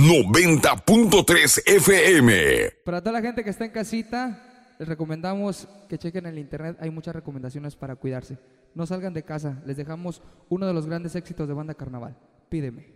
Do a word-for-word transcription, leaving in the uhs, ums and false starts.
noventa punto tres F M. Para toda la gente que está en casita, les recomendamos que chequen en el internet. Hay muchas recomendaciones para cuidarse. No salgan de casa. Les dejamos uno de los grandes éxitos de Banda Carnaval. Pídeme.